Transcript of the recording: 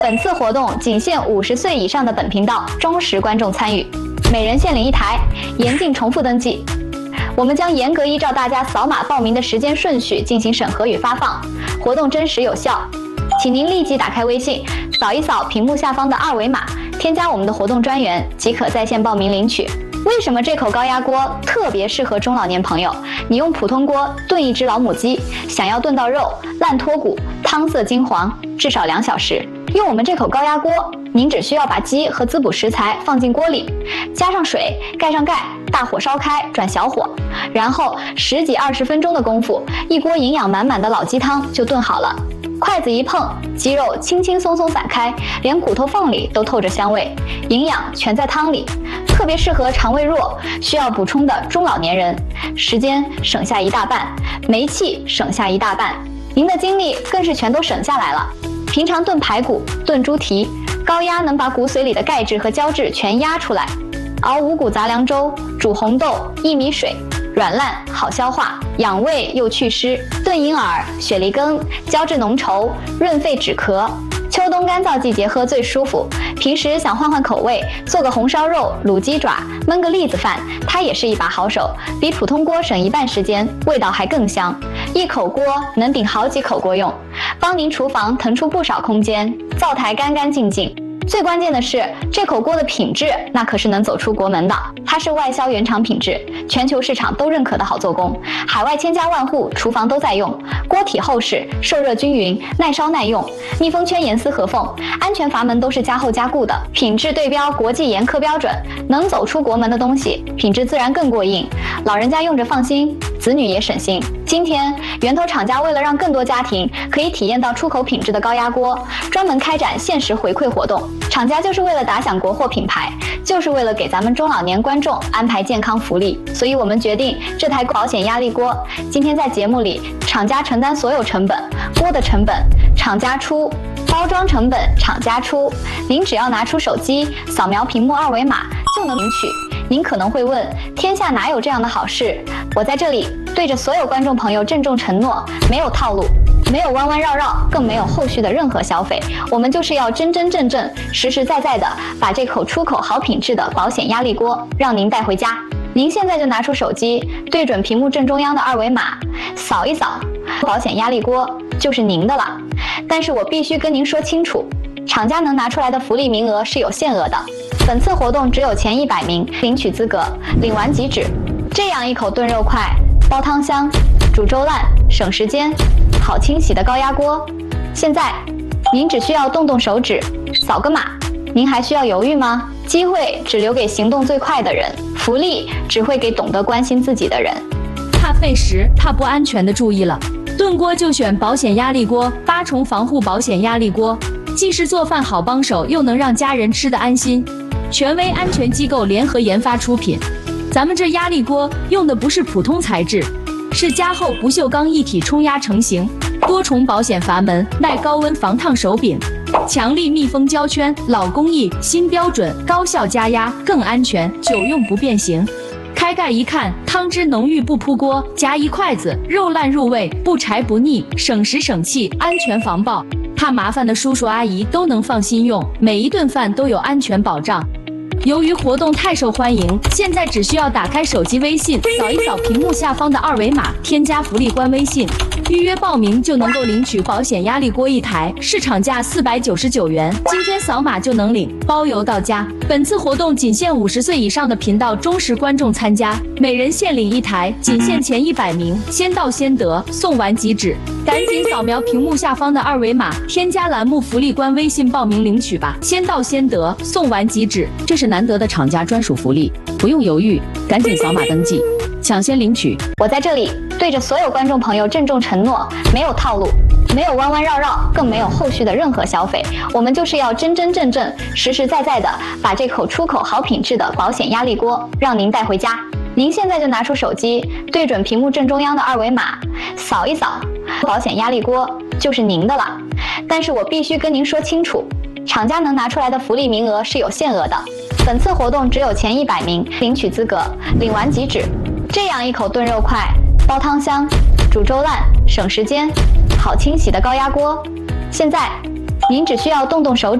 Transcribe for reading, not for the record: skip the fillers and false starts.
本次活动仅限50岁以上的本频道忠实观众参与，每人限领1台，严禁重复登记。我们将严格依照大家扫码报名的时间顺序进行审核与发放，活动真实有效。请您立即打开微信，扫一扫屏幕下方的2维码，添加我们的活动专员，即可在线报名领取。为什么这口高压锅特别适合中老年朋友？你用普通锅炖一只老母鸡，想要炖到肉烂脱骨、汤色金黄，至少2小时。用我们这口高压锅，您只需要把鸡和滋补食材放进锅里，加上水，盖上盖，大火烧开，转小火，然后10几20分钟的功夫，一锅营养满满的老鸡汤就炖好了。筷子一碰，鸡肉轻轻松松散开，连骨头缝里都透着香味，营养全在汤里，特别适合肠胃弱、需要补充的中老年人。时间省下1大半，煤气省下1大半，您的精力更是全都省下来了。平常炖排骨、炖猪蹄，高压能把骨髓里的钙质和胶质全压出来。熬五谷杂粮粥，煮红豆、薏米水，软烂好消化，养胃又祛湿。炖银耳、雪梨羹，胶质浓稠，润肺止咳。秋冬干燥季节喝最舒服，平时想换换口味，做个红烧肉、卤鸡爪，焖个栗子饭，它也是一把好手，比普通锅省1半时间，味道还更香。一口锅能顶好几口锅用，帮您厨房腾出不少空间，灶台干干净净。最关键的是，这口锅的品质那可是能走出国门的，它是外销原厂品质，全球市场都认可的好做工，海外千家万户厨房都在用。锅体厚实，受热均匀，耐烧耐用，密封圈严丝合缝，安全阀门都是加厚加固的，品质对标国际严苛标准，能走出国门的东西，品质自然更过硬，老人家用着放心，子女也省心。今天源头厂家为了让更多家庭可以体验到出口品质的高压锅，专门开展限时回馈活动。厂家就是为了打响国货品牌，就是为了给咱们中老年观众安排健康福利，所以我们决定这台保险压力锅今天在节目里，厂家承担所有成本，锅的成本厂家出，包装成本厂家出，您只要拿出手机扫描屏幕2维码就能领取。您可能会问，天下哪有这样的好事？我在这里对着所有观众朋友郑重承诺，没有套路，没有弯弯绕绕，更没有后续的任何消费，我们就是要真真正正、实实在在的把这口出口好品质的保险压力锅让您带回家。您现在就拿出手机，对准屏幕正中央的2维码，扫一扫，保险压力锅就是您的了。但是我必须跟您说清楚，厂家能拿出来的福利名额是有限额的，本次活动只有前100名领取资格，领完即止。这样一口炖肉快、煲汤香、煮粥烂、省时间、好清洗的高压锅，现在您只需要动动手指，扫个码，您还需要犹豫吗？机会只留给行动最快的人，福利只会给懂得关心自己的人。 怕费时、怕不安全的注意了，炖锅就选保险压力锅，8重防护保险压力锅，既是做饭好帮手，又能让家人吃得安心。权威安全机构联合研发出品，咱们这压力锅用的不是普通材质，是加厚不锈钢一体冲压成型，多重保险阀门，耐高温防烫手柄，强力密封胶圈，老工艺新标准，高效加压更安全，久用不变形。开盖一看，汤汁浓郁不扑锅，夹一筷子，肉烂入味，不柴不腻，省时省气，安全防爆。怕麻烦的叔叔阿姨都能放心用，每一顿饭都有安全保障。由于活动太受欢迎，现在只需要打开手机微信，扫一扫屏幕下方的2维码，添加福利官微信，预约报名就能够领取保险压力锅1台，市场价499元，今天扫码就能领，包邮到家。本次活动仅限50岁以上的频道忠实观众参加，每人限领1台，仅限前100名，先到先得，送完即止。赶紧扫描屏幕下方的2维码，添加栏目福利官微信报名领取吧，先到先得，送完即止，这是难得的厂家专属福利，不用犹豫，赶紧扫码登记，抢先领取。 我在这里对着所有观众朋友郑重承诺，没有套路，没有弯弯绕绕，更没有后续的任何消费，我们就是要真真正正、实实在在的把这口出口好品质的保险压力锅让您带回家。您现在就拿出手机，对准屏幕正中央的2维码，扫一扫，保险压力锅就是您的了。但是我必须跟您说清楚，厂家能拿出来的福利名额是有限额的，本次活动只有前100名领取资格，领完即止。这样一口炖肉快、煲汤香、煮粥烂、省时间、好清洗的高压锅，现在您只需要动动手指。